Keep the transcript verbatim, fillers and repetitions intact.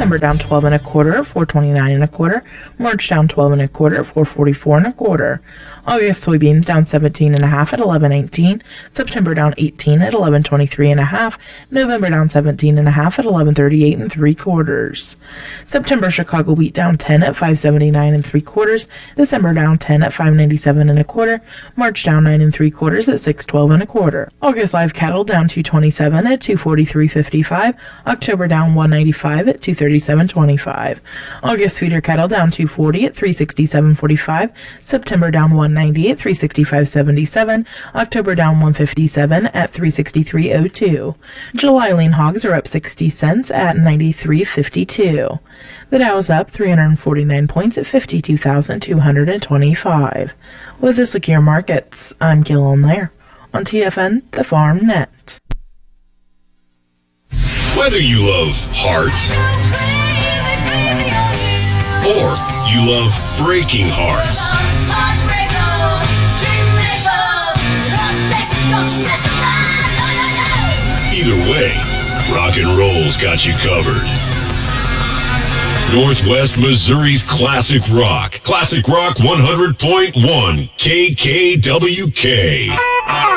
September down twelve and a quarter at four twenty-nine and a quarter. March down twelve and a quarter at four forty-four and a quarter. August soybeans down seventeen and a half at eleven eighteen. September down eighteen at eleven twenty-three and a half. November down seventeen and a half at eleven thirty-eight and three quarters. September Chicago wheat down ten at five seventy-nine and three quarters. December down ten at five ninety-seven and a quarter. March down nine and three quarters at six twelve and a quarter. August live cattle down two twenty-seven at two forty-three fifty-five. October down one ninety-five at two thirty-seven twenty-five. August feeder cattle down two forty at three sixty-seven forty-five. September down one ninety at three sixty-five seventy-seven. October down one fifty-seven at three sixty-three oh two. July lean hogs are up sixty cents at ninety-three fifty-two. The Dow is up three hundred forty-nine points at fifty-two thousand two hundred twenty-five. With this look at your markets, I'm Gillian Lair on T F N, the Farm Net. Whether you love heart or you love breaking hearts, either way, rock and roll's got you covered. Northwest Missouri's Classic Rock. Classic Rock one hundred point one K K W K.